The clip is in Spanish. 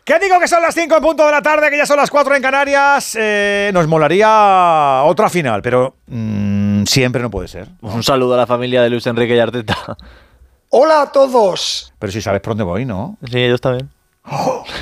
Que digo que son las 5 en punto de la tarde, que ya son las 4 en Canarias. Nos molaría otra final, pero siempre no puede ser. Un saludo a la familia de Luis Enrique y Arteta. Hola a todos. Pero si sabes por dónde voy, ¿no? Sí, ellos también.